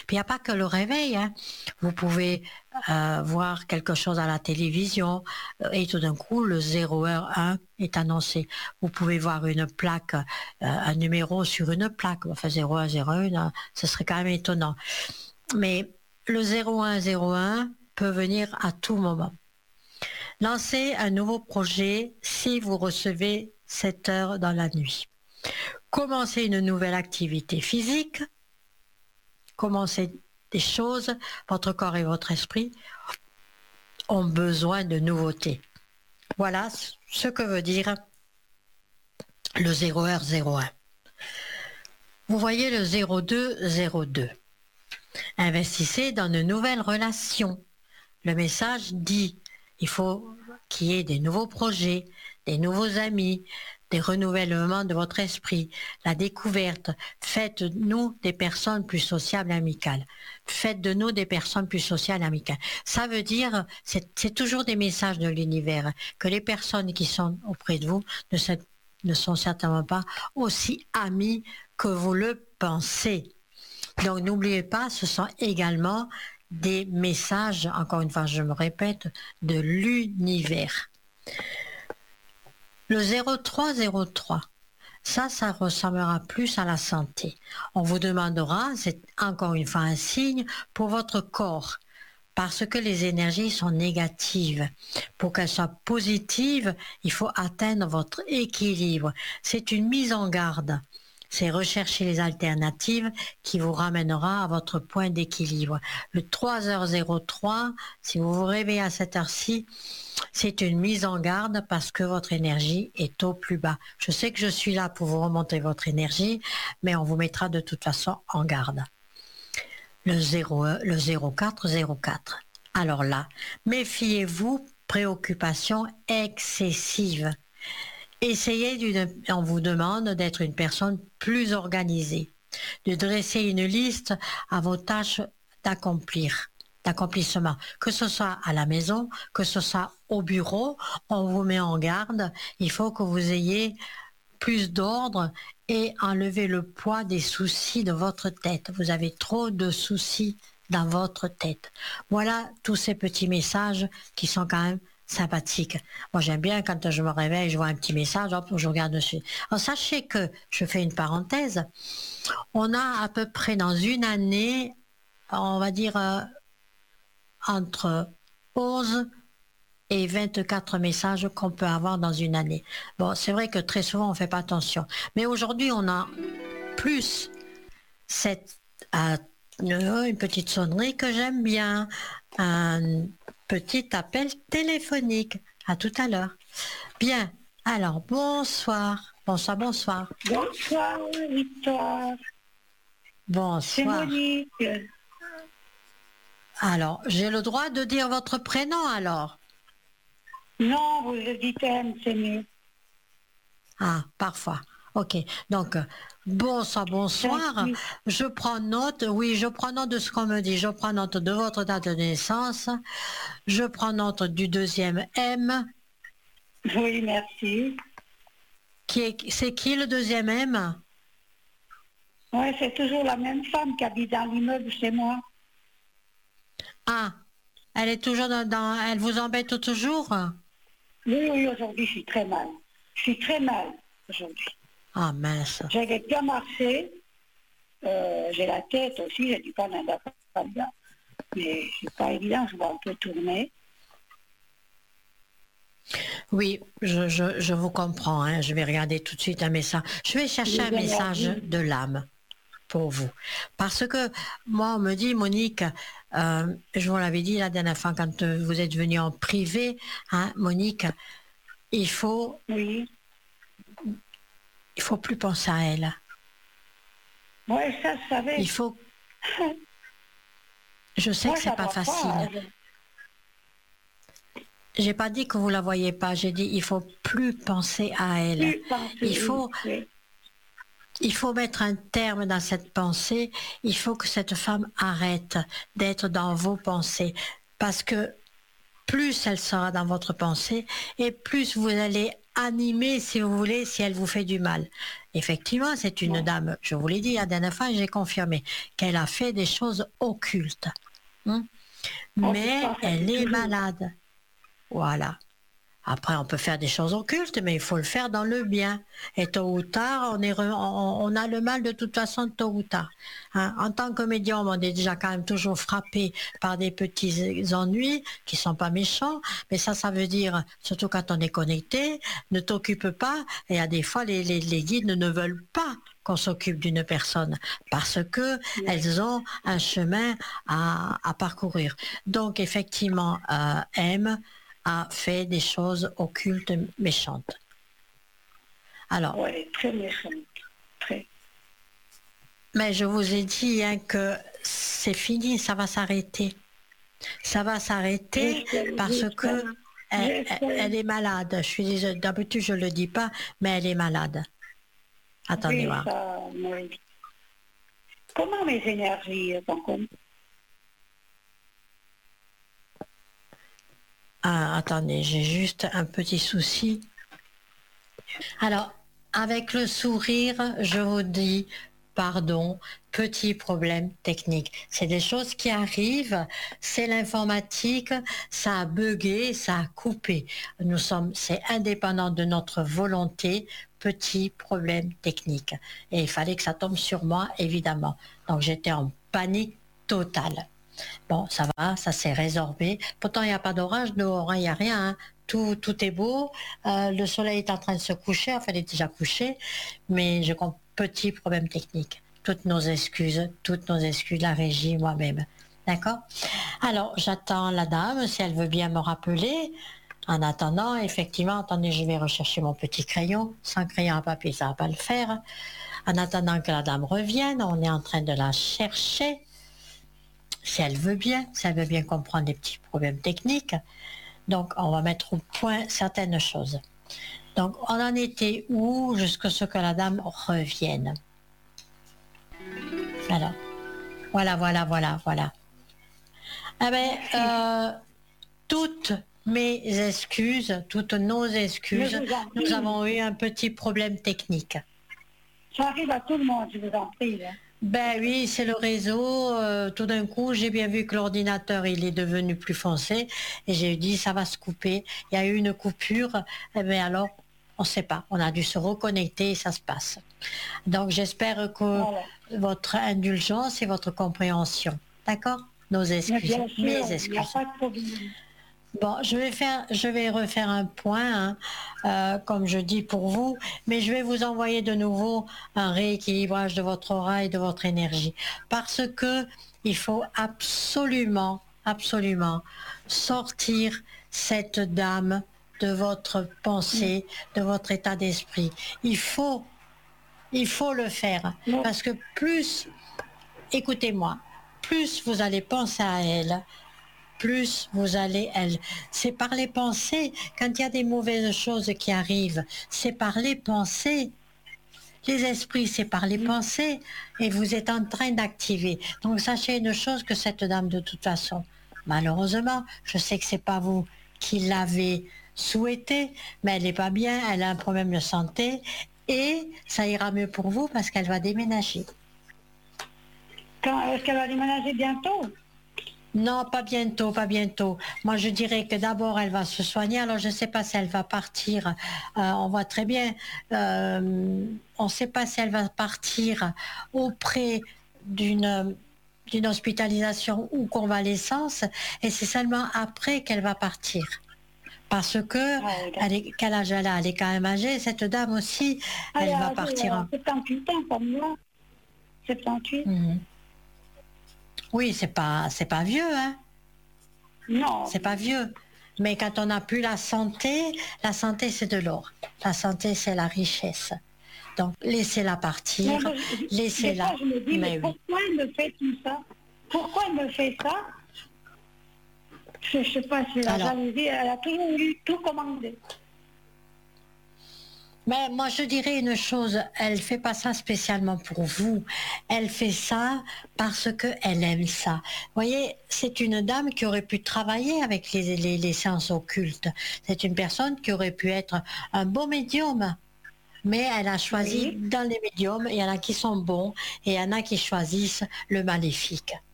Puis il n'y a pas que le réveil, hein. Vous pouvez voir quelque chose à la télévision et tout d'un coup, le 0h1 est annoncé. Vous pouvez voir une plaque, un numéro sur une plaque. Enfin, 01, 01, ce serait quand même étonnant. Mais le 0101 peut venir à tout moment. Lancez un nouveau projet si vous recevez 7 heures dans la nuit. Commencez une nouvelle activité physique. Commencez des choses. Votre corps et votre esprit ont besoin de nouveautés. Voilà ce que veut dire le 0h01. Vous voyez le 0202. Investissez dans de nouvelles relations. Le message dit il faut qu'il y ait des nouveaux projets, des nouveaux amis, des renouvellements de votre esprit, la découverte. Faites de nous des personnes plus sociables et amicales. Faites de nous des personnes plus sociales et amicales. Ça veut dire, c'est toujours des messages de l'univers, que les personnes qui sont auprès de vous ne sont certainement pas aussi amies que vous le pensez. Donc n'oubliez pas, ce sont également des messages, encore une fois je me répète, de l'univers. Le 0303, ça ressemblera plus à la santé. On vous demandera, c'est encore une fois un signe pour votre corps, parce que les énergies sont négatives. Pour qu'elles soient positives, il faut atteindre votre équilibre. C'est une mise en garde. C'est rechercher les alternatives qui vous ramènera à votre point d'équilibre. Le 3h03, si vous vous réveillez à cette heure-ci, c'est une mise en garde parce que votre énergie est au plus bas. Je sais que je suis là pour vous remonter votre énergie, mais on vous mettra de toute façon en garde. Le 0404. Alors là, méfiez-vous, préoccupation excessive. On vous demande d'être une personne plus organisée, de dresser une liste à vos tâches d'accomplissement, que ce soit à la maison, que ce soit au bureau, on vous met en garde, il faut que vous ayez plus d'ordre et enlever le poids des soucis de votre tête. Vous avez trop de soucis dans votre tête. Voilà tous ces petits messages qui sont quand même sympathique. Moi, j'aime bien quand je me réveille, je vois un petit message, hop, je regarde dessus. Alors, sachez que, je fais une parenthèse, on a à peu près dans une année, on va dire, entre 11 et 24 messages qu'on peut avoir dans une année. Bon, c'est vrai que très souvent, on ne fait pas attention. Mais aujourd'hui, on a plus une petite sonnerie que j'aime bien, un petit appel téléphonique. À tout à l'heure. Bien, alors bonsoir. Bonsoir, bonsoir. Bonsoir, Victoire. Bonsoir. C'est Monique. Alors, j'ai le droit de dire votre prénom alors? Non, vous le dites, c'est mieux. Ah, parfois. Ok, donc bonsoir, bonsoir. Je prends note, oui, je prends note de ce qu'on me dit. Je prends note de votre date de naissance. Je prends note du deuxième M. Oui, merci. C'est qui le deuxième M? Oui, c'est toujours la même femme qui habite dans l'immeuble chez moi. Ah, elle est toujours elle vous embête toujours? Oui, aujourd'hui, je suis très mal. Je suis très mal, aujourd'hui. Ah, mince. J'avais bien marché. J'ai la tête aussi, j'ai du Canada, pas bien. Mais c'est pas évident, je dois un peu tourner. Oui, je vous comprends. Hein. Je vais regarder tout de suite un message. Je vais chercher un message de l'âme pour vous. Parce que moi, on me dit, Monique, je vous l'avais dit la dernière fois quand vous êtes venue en privé, hein, Monique, il faut plus penser à elle. Oui, ça, je savais. Il faut... Je sais que c'est pas facile. J'ai pas dit que vous la voyez pas, j'ai dit il faut plus penser à elle. Il faut mettre un terme dans cette pensée, il faut que cette femme arrête d'être dans vos pensées. Parce que plus elle sera dans votre pensée et plus vous allez animer, si vous voulez, si elle vous fait du mal. Effectivement, c'est une dame, je vous l'ai dit la dernière fois, j'ai confirmé, qu'elle a fait des choses occultes. Hein. Mais elle est malade. Voilà. Après, on peut faire des choses occultes, mais il faut le faire dans le bien. Et tôt ou tard, on a le mal de toute façon, tôt ou tard. Hein. En tant que médium, on est déjà quand même toujours frappé par des petits ennuis qui sont pas méchants, mais ça veut dire, surtout quand on est connecté, ne t'occupe pas. Et à des fois, les guides ne veulent pas qu'on s'occupe d'une personne parce que elles ont un chemin à parcourir. Donc, effectivement, M a fait des choses occultes méchantes. Alors, oui, très méchante, très. Mais je vous ai dit hein, que c'est fini, ça va s'arrêter. Ça va s'arrêter parce que elle est malade. Je suis désolée, d'habitude je ne le dis pas, mais elle est malade. Attendez Oui, voir. ça, comment mes énergies sont comme Ah, attendez, j'ai juste un petit souci. Alors, avec le sourire, je vous dis pardon, petit problème technique. C'est des choses qui arrivent, c'est l'informatique, ça a bugué, ça a coupé. C'est indépendant de notre volonté, petit problème technique. Et il fallait que ça tombe sur moi, évidemment. Donc j'étais en panique totale. Bon, ça va, ça s'est résorbé. Pourtant, il n'y a pas d'orage, dehors, il n'y a rien. Hein. Tout est beau. Le soleil est en train de se coucher, enfin, il est déjà couché. Mais je compte petit problème technique. Toutes nos excuses, la régie, moi-même. D'accord? Alors, j'attends la dame, si elle veut bien me rappeler. En attendant, effectivement, attendez, je vais rechercher mon petit crayon. Sans crayon à papier, ça ne va pas le faire. En attendant que la dame revienne, on est en train de la chercher. Si elle veut bien comprendre les petits problèmes techniques. Donc, on va mettre au point certaines choses. Donc, on en était où jusqu'à ce que la dame revienne. Alors, voilà. Eh bien, toutes mes excuses, toutes nos excuses, nous avons eu un petit problème technique. Ça arrive à tout le monde, je vous en prie. Hein. Ben oui, c'est le réseau. Tout d'un coup, j'ai bien vu que l'ordinateur, il est devenu plus foncé. Et j'ai dit, ça va se couper. Il y a eu une coupure. Eh bien alors, on ne sait pas. On a dû se reconnecter et ça se passe. Donc, j'espère que votre indulgence et votre compréhension. D'accord? Nos excuses. Bien sûr, mes excuses. Il n'y a pas de problème. Bon, je vais refaire un point, hein, comme je dis pour vous, mais je vais vous envoyer de nouveau un rééquilibrage de votre aura et de votre énergie. Parce que il faut absolument sortir cette dame de votre pensée, de votre état d'esprit. Il faut le faire. Parce que écoutez-moi, plus vous allez penser à elle, plus vous allez, c'est par les pensées, quand il y a des mauvaises choses qui arrivent, c'est par les pensées. Les esprits, c'est par les pensées, et vous êtes en train d'activer. Donc sachez une chose, que cette dame, de toute façon, malheureusement, je sais que c'est pas vous qui l'avez souhaité, mais elle n'est pas bien, elle a un problème de santé, et ça ira mieux pour vous parce qu'elle va déménager. Est-ce qu'elle va déménager bientôt? Non, pas bientôt. Moi, je dirais que d'abord, elle va se soigner. Alors, je ne sais pas si elle va partir. On voit très bien. On ne sait pas si elle va partir auprès d'une hospitalisation ou convalescence. Et c'est seulement après qu'elle va partir. Parce que, quel âge elle a? Elle est quand même âgée. Cette dame aussi, elle va partir. 78 ans, comme moi. 78. Oui, c'est pas vieux, hein? Non. C'est pas vieux. Mais quand on n'a plus la santé c'est de l'or. La santé, c'est la richesse. Donc, laissez-la partir, laissez-la. Je me dis, mais pourquoi elle me fait tout ça? Pourquoi elle me fait ça? Je ne sais pas si la jalousie, elle a toujours eu tout commandé. Mais moi, je dirais une chose, elle fait pas ça spécialement pour vous. Elle fait ça parce qu'elle aime ça. Vous voyez, c'est une dame qui aurait pu travailler avec les séances occultes. C'est une personne qui aurait pu être un beau médium. Mais elle a choisi Oui. dans les médiums, il y en a qui sont bons et il y en a qui choisissent le maléfique.